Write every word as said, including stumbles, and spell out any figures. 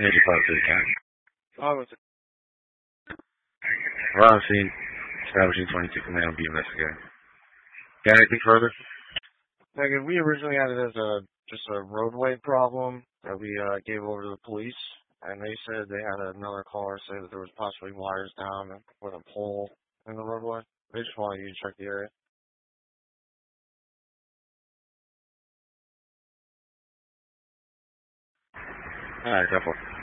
Major Park City County. Oh, it's Around scene, establishing twenty-two command be investigated. Got anything further? like we originally had it as a just a roadway problem that we uh, gave over to the police, and they said they had another caller say that there was possibly wires down with a pole in the roadway. They just wanted you to check the area. Alright, go for it.